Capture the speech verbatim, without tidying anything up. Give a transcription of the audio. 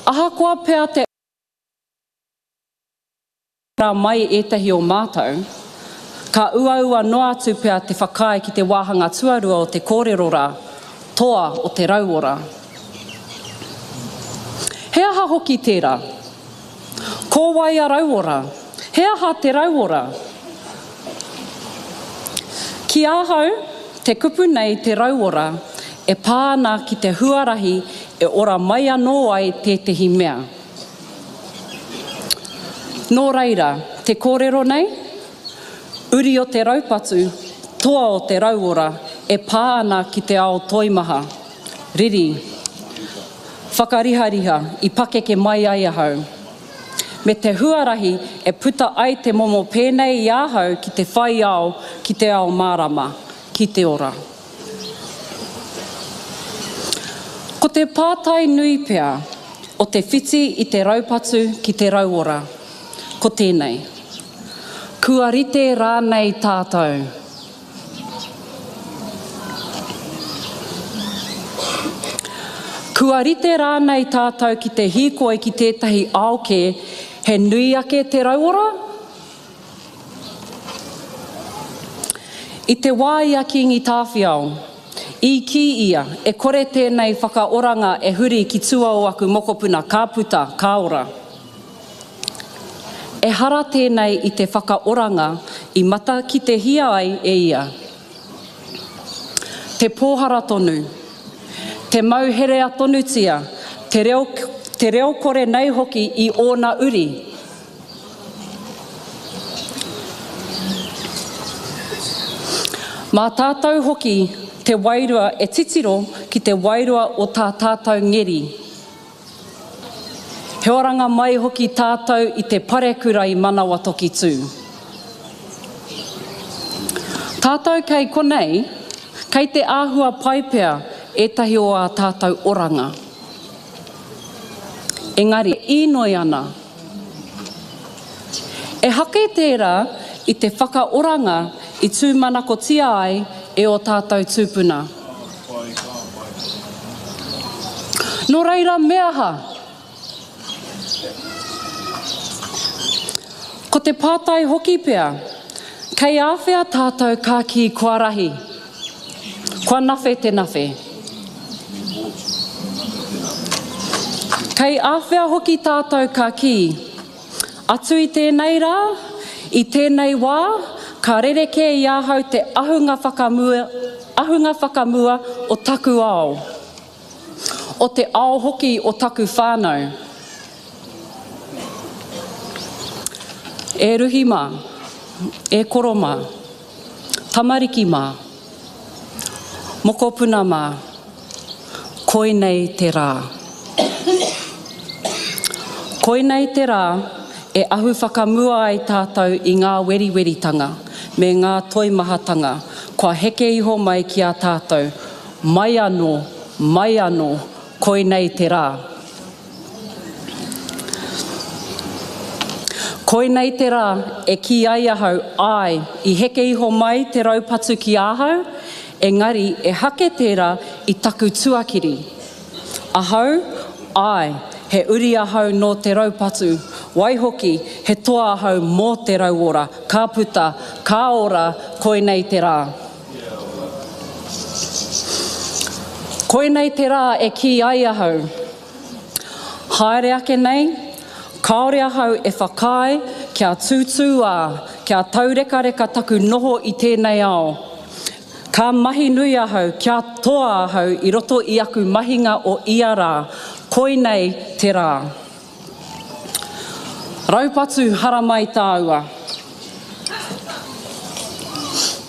Ahakoa pea te rā mai etahi o mātou, ka uaua noa atu pea te whakae ki te wāhanga tuarua o te kōrerora, toa o te rauora. He aha hoki tērā? Ko wai a rauora? He aha te rauora? Ki ahau, te kupu nei te rauora, e pāna ki te huarahi e ora mai anō ai tētahi mea. Nō reira, te kōrero nei, uri o te raupatu, toa o te rauora, e pāna ki te ao toimaha. Riri, whakarihariha, i pakeke mai ai ahau. Me te huarahi, e puta ai te momo pēnei i ahau ki te whai ao, ki te ao mārama, ki te ora. Ko te pātai nui pea, o te whiti i te raupatu ki te rauora. Ko tēnei. Kua rite rānei tātou. Kua rite rānei tātou ki te hīkoi ki tētahi aoke, he nui ake te rauora? I te wāia ki ngi tāwhiao, i ki ia, e kore tēnei whakaoranga e huri ki tuao aku mokopuna, ka puta, ka ora. E hara tēnei i te whakaoranga i mata ki te hia ai e ia. Te pōhara tonu, te mauherea tonutia, te reo, te reo kore nei hoki i ōna uri. Mā tātou hoki te wairua e titiro ki te wairua o tā tātou ngeri. He oranga mai hoki tātou i te parekura i manawa toki tū. Tātou kei konei, kei te āhua paipea etahi o a tātou oranga. Engari, inoi ana. E hake tērā i te whakaoranga i tūmanako tia ai e o tātou tūpuna. Nō reira meaha. Ko te pātai hoki pea, kei āwhea tātou kā ki kua rahi. Kua nawhi te nawhi. Kei āwhea hoki tātou kā ki. Atu i tēnei rā, i tēnei wā, ka rereke i ahau te ahunga whakamua, ahunga whakamua o taku ao. O te ao hoki o taku whānau. E ruhi mā, e koro mā, tamariki mā, mokopuna mā, koinei te rā. Koinei te rā, e ahu whakamua ai tātou i ngā weriweritanga, me ngā toimahatanga, kua heke iho mai ki a tātou, mai anō, mai anō, koinei te rā. Koinei te rā, e ki ai ahau, ai, i heke iho mai te raupatu ki ahau, engari e hake tērā i taku tuakiri. Ahau, ai, he uri ahau no te raupatu, waihoki, he toa ahau mō te rauora, ka puta, ka ora, koinei te rā. Koinei te rā e ki ai ahau. Haere ake nei, kaore ahau e whakae kia tūtū ā, kia taureka-reka taku noho i tēnei ao. Ka mahi nui ahau, kia toa ahau i roto i aku mahinga o ia rā, koinei te rā. Raupatu haramai tāua.